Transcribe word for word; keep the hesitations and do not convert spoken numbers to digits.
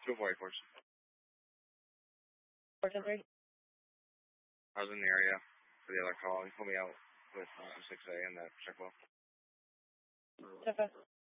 two four eight four. four ten three? I was in the area for the other call. He pulled me out with uh, six A and that check well. Okay.